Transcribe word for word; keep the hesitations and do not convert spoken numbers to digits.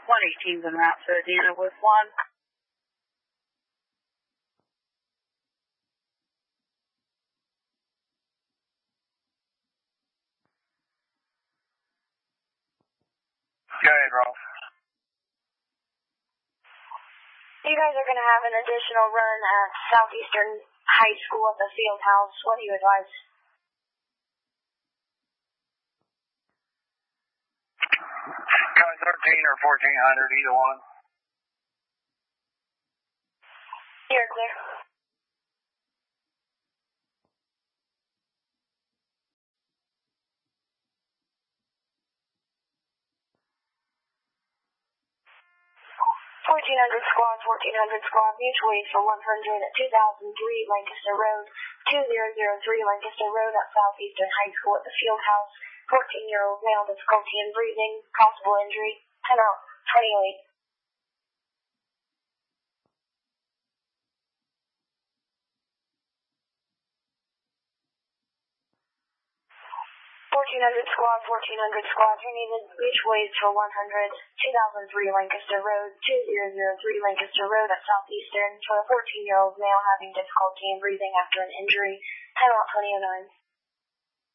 one eighteen's en route to Adena with one. Go ahead, Rolf. You guys are going to have an additional run at Southeastern High School at the field house. What do you advise? Got thirteen or fourteen hundred, either one. You're clear. fourteen hundred squad, fourteen hundred squad, mutual aid for one hundred at two thousand three Lancaster Road, two thousand three Lancaster Road at Southeastern High School at the field house. fourteen-year-old male, difficulty in breathing, possible injury, ten out, twenty oh eight. fourteen hundred squad, fourteen hundred squad, you needed mutual aid for one hundred, two thousand three Lancaster Road, two thousand three Lancaster Road at Southeastern for a fourteen-year-old male having difficulty in breathing after an injury, ten out, twenty oh nine.